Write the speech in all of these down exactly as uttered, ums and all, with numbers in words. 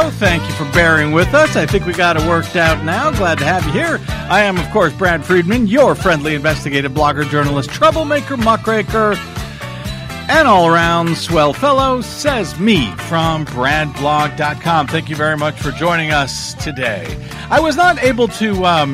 show. Thank you for bearing with us. I think we got it worked out now. Glad to have you here. I am, of course, Brad Friedman, your friendly investigative blogger, journalist, troublemaker, muckraker, and all-around swell fellow, says me from brad blog dot com. Thank you very much for joining us today. I was not able to um,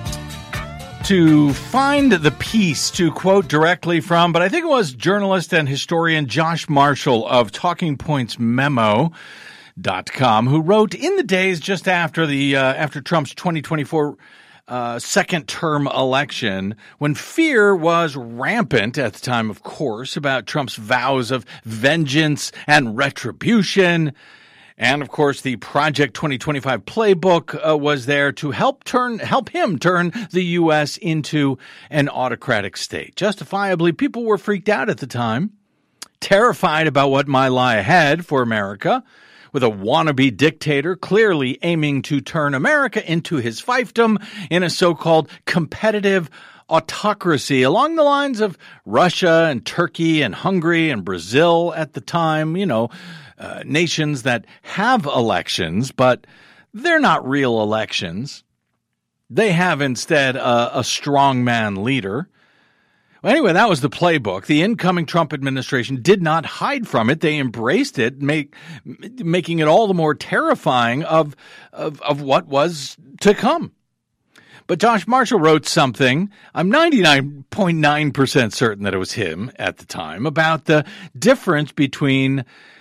to find the piece to quote directly from, but I think it was journalist and historian Josh Marshall of Talking Points Memo dot com, who wrote in the days just after the uh, after Trump's twenty twenty-four uh, second term election, when fear was rampant at the time, of course, about Trump's vows of vengeance and retribution. And of course, the Project twenty twenty-five playbook uh, was there to help turn help him turn the U S into an autocratic state. Justifiably, people were freaked out at the time, terrified about what might lie ahead for America, with a wannabe dictator clearly aiming to turn America into his fiefdom in a so-called competitive autocracy along the lines of Russia and Turkey and Hungary and Brazil at the time, you know, uh, nations that have elections, but they're not real elections. They have instead a, a strongman leader. Well, anyway, that was the playbook. The incoming Trump administration did not hide from it. They embraced it, make, making it all the more terrifying of, of, of what was to come. But Josh Marshall wrote something, I'm ninety-nine point nine percent certain that it was him at the time, about the difference between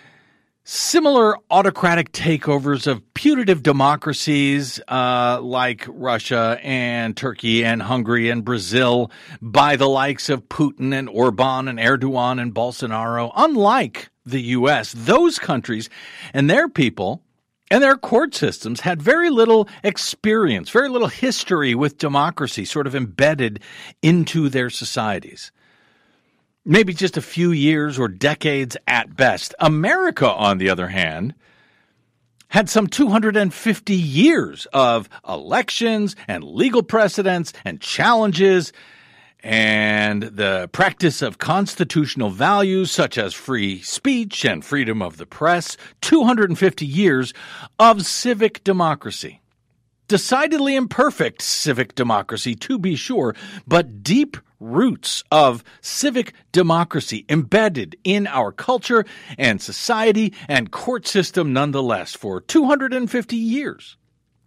similar autocratic takeovers of putative democracies uh, like Russia and Turkey and Hungary and Brazil by the likes of Putin and Orban and Erdogan and Bolsonaro. Unlike the U S, those countries and their people and their court systems had very little experience, very little history with democracy sort of embedded into their societies. Maybe just a few years or decades at best. America, on the other hand, had some two hundred fifty years of elections and legal precedents and challenges and the practice of constitutional values such as free speech and freedom of the press. two hundred fifty years of civic democracy. Decidedly imperfect civic democracy, to be sure, but deep roots of civic democracy embedded in our culture and society and court system nonetheless for two hundred fifty years.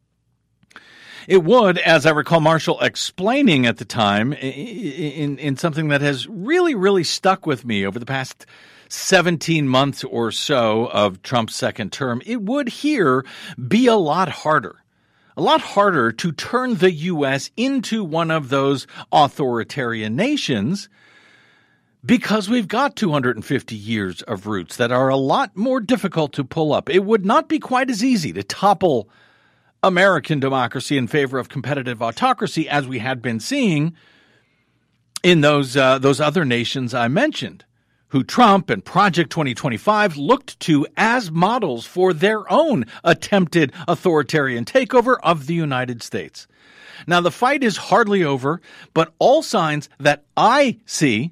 It would, as I recall Marshall explaining at the time, in, in something that has really, really stuck with me over the past seventeen months or so of Trump's second term, it would here be a lot harder. A lot harder to turn the U S into one of those authoritarian nations because we've got two hundred fifty years of roots that are a lot more difficult to pull up. It would not be quite as easy to topple American democracy in favor of competitive autocracy as we had been seeing in those uh, those other nations I mentioned, who Trump and Project twenty twenty-five looked to as models for their own attempted authoritarian takeover of the United States. Now, the fight is hardly over, but all signs that I see,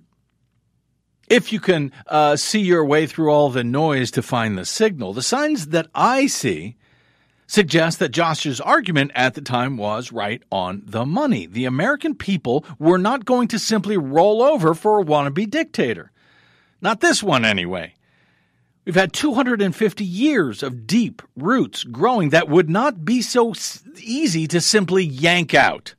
if you can uh, see your way through all the noise to find the signal, the signs that I see suggest that Josh's argument at the time was right on the money. The American people were not going to simply roll over for a wannabe dictator. Not this one, anyway. We've had two hundred fifty years of deep roots growing that would not be so easy to simply yank out.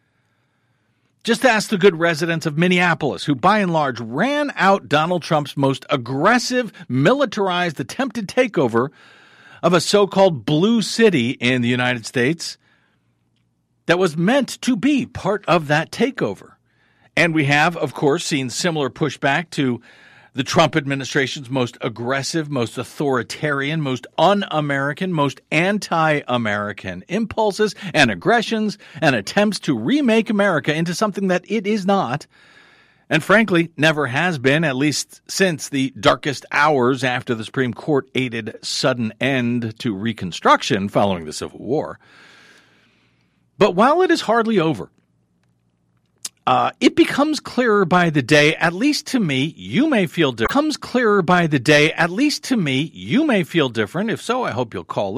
Just ask the good residents of Minneapolis, who by and large ran out Donald Trump's most aggressive, militarized attempted takeover of a so-called blue city in the United States that was meant to be part of that takeover. And we have, of course, seen similar pushback to the Trump administration's most aggressive, most authoritarian, most un-American, most anti-American impulses and aggressions and attempts to remake America into something that it is not, and frankly, never has been, at least since the darkest hours after the Supreme Court aided sudden end to Reconstruction following the Civil War. But while it is hardly over, Uh, it becomes clearer by the day, at least to me, you may feel different. It becomes clearer by the day, at least to me, you may feel different. If so, I hope you'll call